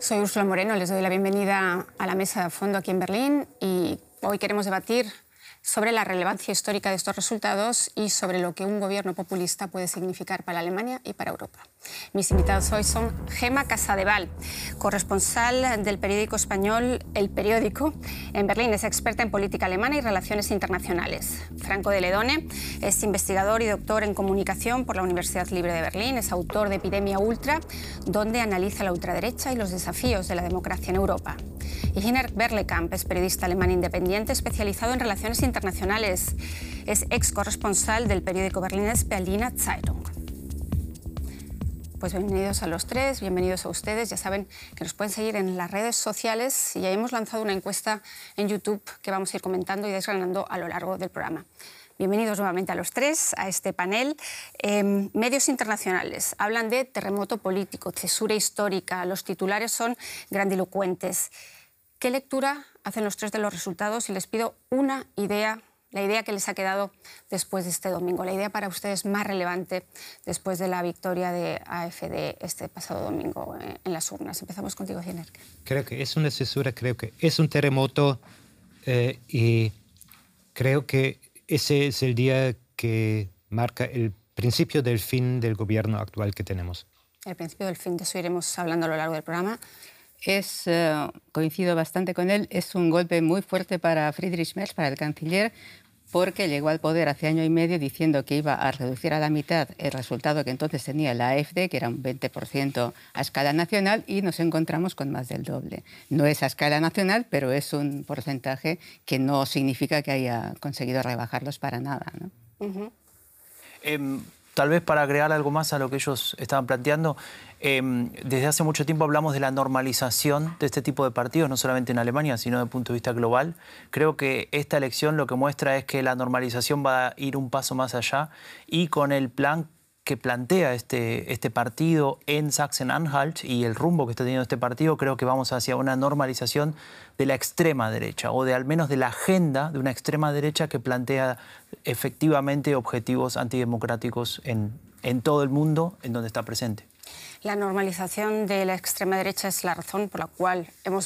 Soy Úrsula Moreno, les doy la bienvenida a la mesa de fondo aquí en Berlín y hoy queremos debatir sobre la relevancia histórica de estos resultados y sobre lo que un gobierno populista puede significar para Alemania y para Europa. Mis invitados hoy son Gemma Casadevall, corresponsal del periódico español El Periódico en Berlín. Es experta en política alemana y relaciones internacionales. Franco de Ledone es investigador y doctor en comunicación por la Universidad Libre de Berlín. Es autor de Epidemia Ultra, donde analiza la ultraderecha y los desafíos de la democracia en Europa. Y Hinnerk Berlekamp es periodista alemán independiente especializado en relaciones internacionales. Es ex corresponsal del periódico berlinés Berliner Zeitung. Pues bienvenidos a los tres, bienvenidos a ustedes. Ya saben que nos pueden seguir en las redes sociales y ya hemos lanzado una encuesta en YouTube que vamos a ir comentando y desgranando a lo largo del programa. Bienvenidos nuevamente a los tres, a este panel. Medios internacionales hablan de terremoto político, cesura histórica, los titulares son grandilocuentes. ¿Qué lectura hacen los tres de los resultados? Y les pido una idea, la idea que les ha quedado después de este domingo, la idea para ustedes más relevante después de la victoria de AfD este pasado domingo en las urnas. Empezamos contigo, Hinnerk. Creo que es una cesura, creo que es un terremoto y creo que ese es el día que marca el principio del fin del gobierno actual que tenemos. El principio del fin, de eso iremos hablando a lo largo del programa. Coincido bastante con él, es un golpe muy fuerte para Friedrich Merz, para el canciller, porque llegó al poder hace año y medio diciendo que iba a reducir a la mitad el resultado que entonces tenía la AfD, que era un 20% a escala nacional, y nos encontramos con más del doble. No es a escala nacional, pero es un porcentaje que no significa que haya conseguido rebajarlos para nada, ¿no? Tal vez para agregar algo más a lo que ellos estaban planteando, desde hace mucho tiempo hablamos de la normalización de este tipo de partidos, no solamente en Alemania, sino desde el punto de vista global. Creo que esta elección lo que muestra es que la normalización va a ir un paso más allá y con el plan que plantea este partido en Sachsen-Anhalt y el rumbo que está teniendo este partido, creo que vamos hacia una normalización de la extrema derecha o de al menos de la agenda de una extrema derecha que plantea efectivamente objetivos antidemocráticos en todo el mundo en donde está presente. La normalización de la extrema derecha es la razón por la cual hemos